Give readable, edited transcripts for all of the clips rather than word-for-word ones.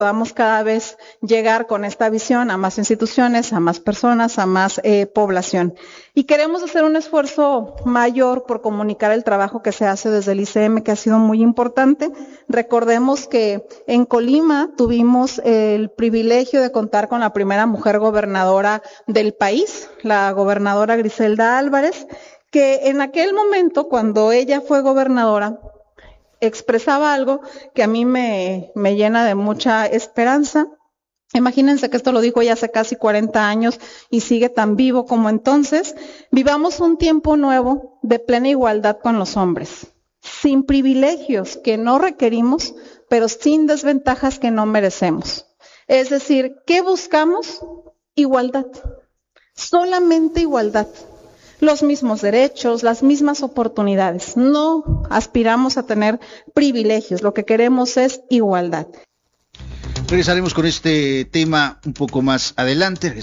podamos cada vez llegar con esta visión a más instituciones, a más personas, a más población. Y queremos hacer un esfuerzo mayor por comunicar el trabajo que se hace desde el ICM, que ha sido muy importante. Recordemos que en Colima tuvimos el privilegio de contar con la primera mujer gobernadora del país, la gobernadora Griselda Álvarez, que en aquel momento, cuando ella fue gobernadora, expresaba algo que a mí me llena de mucha esperanza. Imagínense que esto lo dijo ella hace casi 40 años y sigue tan vivo como entonces. Vivamos un tiempo nuevo de plena igualdad con los hombres, sin privilegios que no requerimos, pero sin desventajas que no merecemos. Es decir, ¿qué buscamos? Igualdad, solamente igualdad. Los mismos derechos, las mismas oportunidades. No aspiramos a tener privilegios, lo que queremos es igualdad. Regresaremos con este tema un poco más adelante,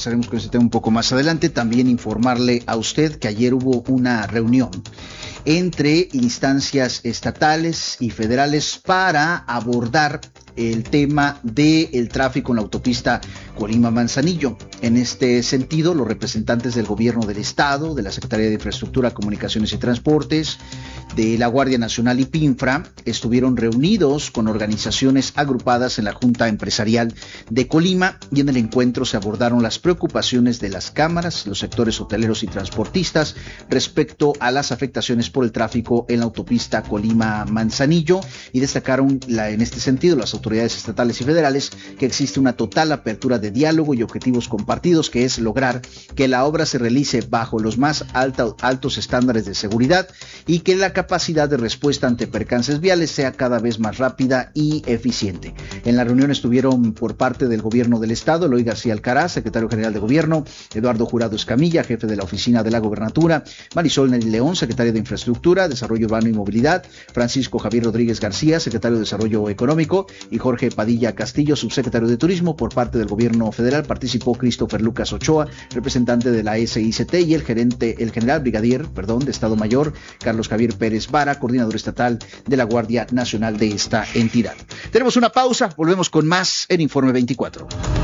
También informarle a usted que ayer hubo una reunión entre instancias estatales y federales para abordar el tema del tráfico en la autopista Colima-Manzanillo. En este sentido, los representantes del gobierno del estado, de la Secretaría de Infraestructura, Comunicaciones y Transportes, de la Guardia Nacional y PINFRA estuvieron reunidos con organizaciones agrupadas en la Junta Empresarial de Colima, y en el encuentro se abordaron las preocupaciones de las cámaras, los sectores hoteleros y transportistas respecto a las afectaciones por el tráfico en la autopista Colima-Manzanillo, y destacaron en este sentido las autoridades estatales y federales que existe una total apertura de diálogo y objetivos compartidos, que es lograr que la obra se realice bajo los más altos estándares de seguridad y que la capacidad de respuesta ante percances viales sea cada vez más rápida y eficiente. En la reunión estuvieron por parte del gobierno del estado Eloy García Alcaraz, secretario general de gobierno, Eduardo Jurado Escamilla, jefe de la oficina de la gobernatura, Marisol Nelly León, secretaria de Infraestructura, Desarrollo Urbano y Movilidad, Francisco Javier Rodríguez García, secretario de Desarrollo Económico, y Jorge Padilla Castillo, subsecretario de Turismo. Por parte del gobierno federal participó Christopher Lucas Ochoa, representante de la SICT, y el general brigadier de Estado Mayor, Carlos Javier Pérez Vara, coordinador estatal de la Guardia Nacional de esta entidad. Tenemos una pausa, volvemos con más en Informe 24.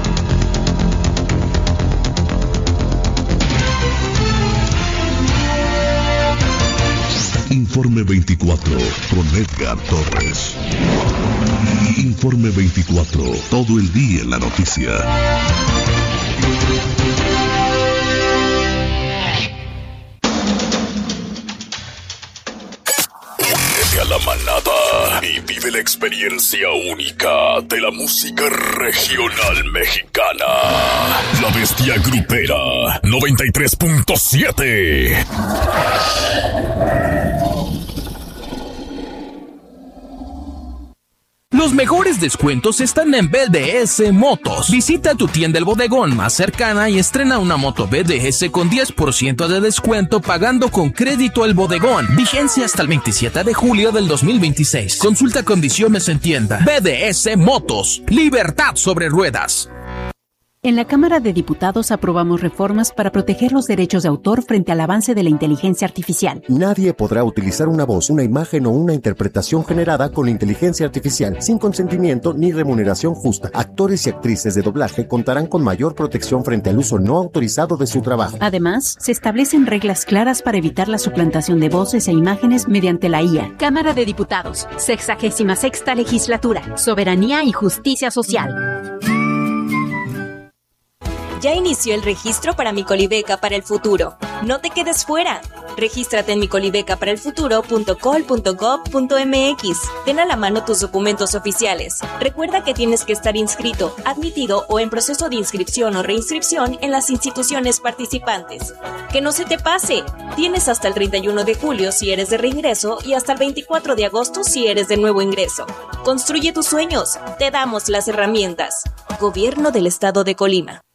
Informe 24 con Edgar Torres. Informe 24, todo el día en la noticia. Únete a la manada y vive la experiencia única de la música regional mexicana. La Bestia Grupera 93.7. Los mejores descuentos están en BDS Motos. Visita tu tienda El Bodegón más cercana y estrena una moto BDS con 10% de descuento pagando con crédito El Bodegón. Vigencia hasta el 27 de julio del 2026. Consulta condiciones en tienda. BDS Motos. Libertad sobre ruedas. En la Cámara de Diputados aprobamos reformas para proteger los derechos de autor frente al avance de la inteligencia artificial. Nadie podrá utilizar una voz, una imagen o una interpretación generada con inteligencia artificial sin consentimiento ni remuneración justa. Actores y actrices de doblaje contarán con mayor protección frente al uso no autorizado de su trabajo. Además, se establecen reglas claras para evitar la suplantación de voces e imágenes mediante la IA. Cámara de Diputados, 66ª Legislatura, Soberanía y Justicia Social. Ya inició el registro para Mi Colibeca para el futuro. No te quedes fuera. Regístrate en micolibecaparaelfuturo.col.gov.mx. Ten a la mano tus documentos oficiales. Recuerda que tienes que estar inscrito, admitido o en proceso de inscripción o reinscripción en las instituciones participantes. ¡Que no se te pase! Tienes hasta el 31 de julio si eres de reingreso y hasta el 24 de agosto si eres de nuevo ingreso. Construye tus sueños. Te damos las herramientas. Gobierno del Estado de Colima.